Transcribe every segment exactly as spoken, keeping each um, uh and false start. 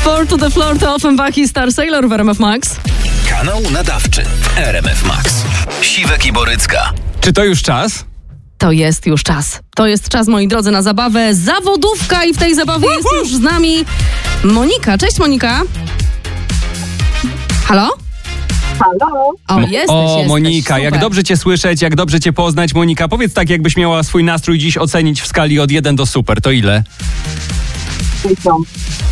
Four to the floor to Offenbach i Star Sailor w R M F Max. Kanał nadawczy R M F Max. Siwek i Borycka. Czy to już czas? To jest już czas. To jest czas, moi drodzy, na zabawę zawodówka i w tej zabawie jest już z nami Monika. Cześć, Monika. Halo? Halo? O, jesteś, o jesteś. Monika, Super. jak dobrze cię słyszeć, jak dobrze cię poznać. Monika, powiedz tak, jakbyś miała swój nastrój dziś ocenić w skali od jeden do super, to ile? Tysiąc.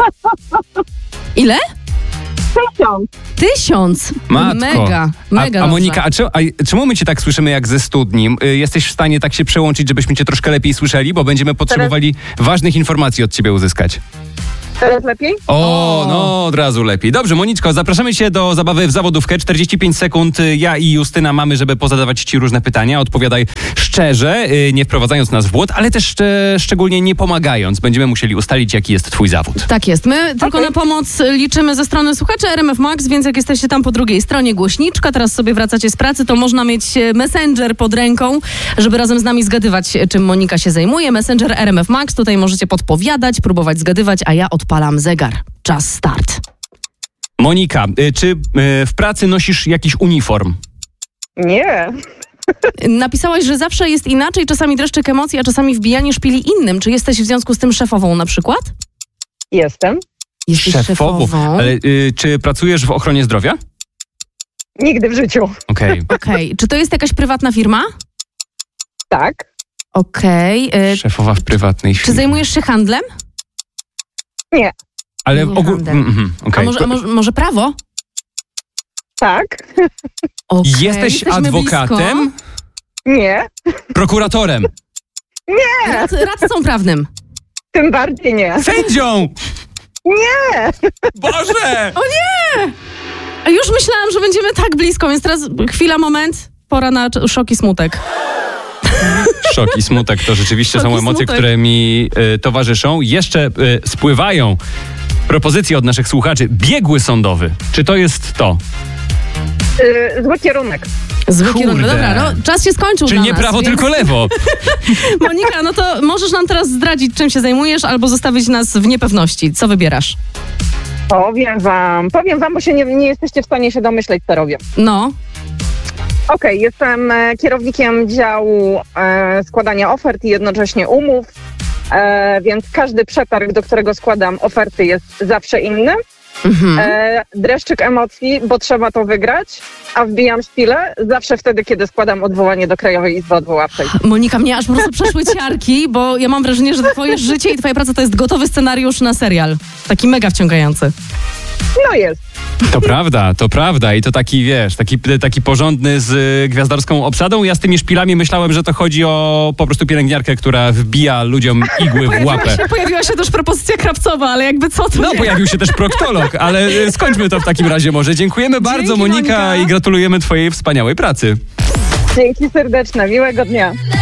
Ile? Tysiąc. Tysiąc. Matko. Mega, mega A, a dobrze. Monika, a, czy, a czemu my cię tak słyszymy jak ze studni? Y, Jesteś w stanie tak się przełączyć, żebyśmy cię troszkę lepiej słyszeli, bo będziemy potrzebowali ważnych informacji od ciebie uzyskać. Teraz lepiej? O, no od razu lepiej. Dobrze, Moniczko, zapraszamy cię do zabawy w zawodówkę. czterdzieści pięć sekund ja i Justyna mamy, żeby pozadawać ci różne pytania. Odpowiadaj szczerze, nie wprowadzając nas w błąd, ale też szcz- szczególnie nie pomagając. Będziemy musieli ustalić, jaki jest twój zawód. Tak jest. My tylko Okej. na pomoc liczymy ze strony słuchaczy R M F Max, więc jak jesteście tam po drugiej stronie głośniczka, teraz sobie wracacie z pracy, to można mieć Messenger pod ręką, żeby razem z nami zgadywać, czym Monika się zajmuje. Messenger R M F Max, tutaj możecie podpowiadać, próbować zgadywać, a ja odpalam zegar. Czas start. Monika, y, czy y, w pracy nosisz jakiś uniform? Nie. Napisałaś, że zawsze jest inaczej, czasami dreszczyk emocji, a czasami wbijanie szpili innym. Czy jesteś w związku z tym szefową na przykład? Jestem. Jesteś Szefową. szefową. Ale y, czy pracujesz w ochronie zdrowia? Nigdy w życiu. Okej. Okej. Czy to jest jakaś prywatna firma? Tak. Okej. y, Szefowa w prywatnej Czy firmie. zajmujesz się handlem? Nie. Ale Nie ogół... handel. Mhm, A okej. może, a może, może prawo? Tak. Okej, Jesteś jesteśmy adwokatem? blisko. Nie. Prokuratorem? Rad, radcą prawnym. Tym bardziej nie. Sędzią! Nie. Boże! A już myślałam, że będziemy tak blisko, więc teraz chwila, moment, pora na cz- szok i smutek. Szok i smutek to rzeczywiście Szok są i emocje, smutek. które mi y, towarzyszą. Jeszcze y, spływają propozycje od naszych słuchaczy. Biegły sądowy. Czy to jest to? Yy, zły kierunek. Zły Kurde. kierunek. Dobra, no, czas się skończył Czyli dla nie nas, prawo, więc... tylko lewo. Monika, no to możesz nam teraz zdradzić, czym się zajmujesz, albo zostawić nas w niepewności. Co wybierasz? Powiem wam. Powiem wam, bo się nie, nie jesteście w stanie się domyśleć, co robię. No, Okej, jestem e, kierownikiem działu e, składania ofert i jednocześnie umów, e, więc każdy przetarg, do którego składam oferty, jest zawsze inny. mhm. E, dreszczyk emocji, bo trzeba to wygrać, a wbijam szpilę zawsze wtedy, kiedy składam odwołanie do Krajowej Izby Odwoławczej. Monika, mnie aż po prostu przeszły ciarki, bo ja mam wrażenie, że twoje życie i twoja praca to jest gotowy scenariusz na serial. Taki mega wciągający. No jest. To prawda, to prawda. I to taki, wiesz, taki, taki porządny z y, gwiazdorską obsadą. Ja z tymi szpilami myślałem, że to chodzi o po prostu pielęgniarkę, która wbija ludziom igły w Pojawiła łapę. się, pojawiła się też propozycja Krawcowa, ale jakby co to No, nie? pojawił się też proktolog, ale y, skończmy to w takim razie może. Dziękujemy bardzo, Monika, Monika. i gratulujemy twojej wspaniałej pracy. Dzięki serdeczne, miłego dnia.